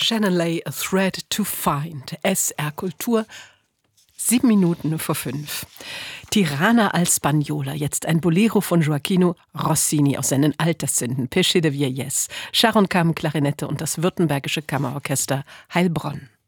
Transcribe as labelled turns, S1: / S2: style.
S1: Shannon Lay, A Thread to Find. SR Kultur, 7 Minuten vor 5. Tirana al Spagnola, jetzt ein Bolero von Gioachino Rossini aus seinen Alterssünden. Péché de Vieillesse, Sharon Kam, Klarinette und das Württembergische Kammerorchester Heilbronn.